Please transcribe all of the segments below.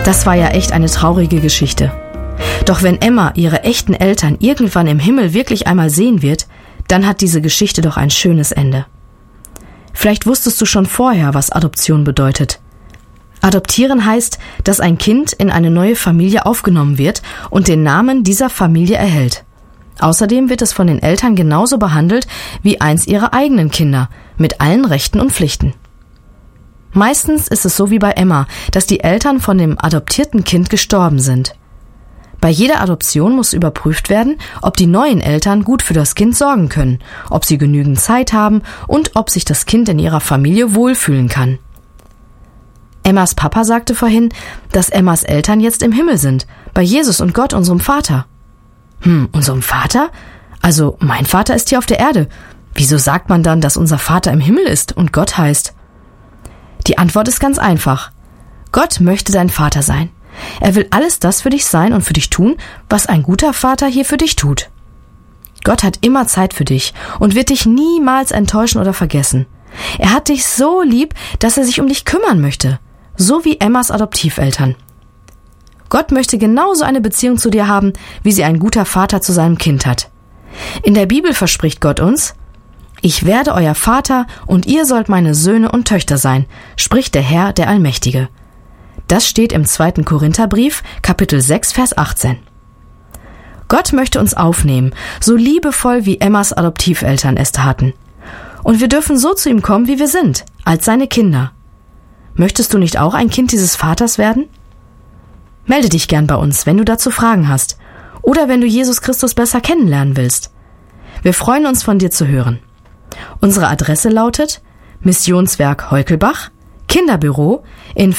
Das war ja echt eine traurige Geschichte. Doch wenn Emma ihre echten Eltern irgendwann im Himmel wirklich einmal sehen wird, dann hat diese Geschichte doch ein schönes Ende. Vielleicht wusstest du schon vorher, was Adoption bedeutet. Adoptieren heißt, dass ein Kind in eine neue Familie aufgenommen wird und den Namen dieser Familie erhält. Außerdem wird es von den Eltern genauso behandelt wie eins ihrer eigenen Kinder, mit allen Rechten und Pflichten. Meistens ist es so wie bei Emma, dass die Eltern von dem adoptierten Kind gestorben sind. Bei jeder Adoption muss überprüft werden, ob die neuen Eltern gut für das Kind sorgen können, ob sie genügend Zeit haben und ob sich das Kind in ihrer Familie wohlfühlen kann. Emmas Papa sagte vorhin, dass Emmas Eltern jetzt im Himmel sind, bei Jesus und Gott, unserem Vater. Unserem Vater? Also mein Vater ist hier auf der Erde. Wieso sagt man dann, dass unser Vater im Himmel ist und Gott heißt? Die Antwort ist ganz einfach. Gott möchte dein Vater sein. Er will alles das für dich sein und für dich tun, was ein guter Vater hier für dich tut. Gott hat immer Zeit für dich und wird dich niemals enttäuschen oder vergessen. Er hat dich so lieb, dass er sich um dich kümmern möchte, so wie Emmas Adoptiveltern. Gott möchte genauso eine Beziehung zu dir haben, wie sie ein guter Vater zu seinem Kind hat. In der Bibel verspricht Gott uns: Ich werde euer Vater und ihr sollt meine Söhne und Töchter sein, spricht der Herr, der Allmächtige. Das steht im 2. Korintherbrief, Kapitel 6, Vers 18. Gott möchte uns aufnehmen, so liebevoll wie Emmas Adoptiveltern es taten. Und wir dürfen so zu ihm kommen, wie wir sind, als seine Kinder. Möchtest du nicht auch ein Kind dieses Vaters werden? Melde dich gern bei uns, wenn du dazu Fragen hast oder wenn du Jesus Christus besser kennenlernen willst. Wir freuen uns, von dir zu hören. Unsere Adresse lautet Missionswerk Heukelbach, Kinderbüro in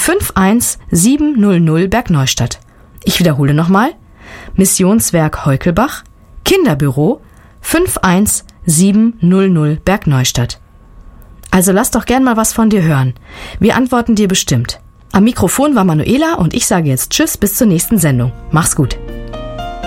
51700 Bergneustadt. Ich wiederhole nochmal: Missionswerk Heukelbach, Kinderbüro 51700 Bergneustadt. Also lass doch gern mal was von dir hören. Wir antworten dir bestimmt. Am Mikrofon war Manuela und ich sage jetzt Tschüss, bis zur nächsten Sendung. Mach's gut.